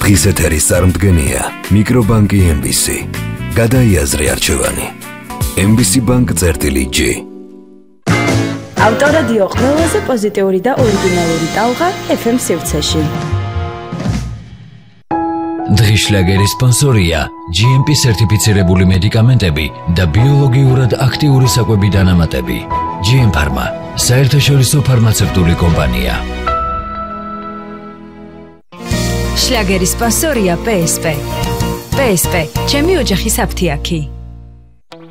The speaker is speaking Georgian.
დღის ეთერის წარმდგენია მიკრობანკი MBC. გადაიაზრე არჩევანი. MBC Bank-G. ავტორადიო ყველაზე პოზიტიური და ორიგინალური ტალღა FM სივრცეში. დღის შლაგერის სპონსორია GMP სერტიფიცირებული მედიკამენტები და ბიოლოგიურად აქტიური საკვები დანამატები. GM Pharma, საერთაშორისო ფარმაცევტული კომპანია. შლაგერის სპონსორია PSP. PSP, ჩემი ოჯახის აფთიაქი.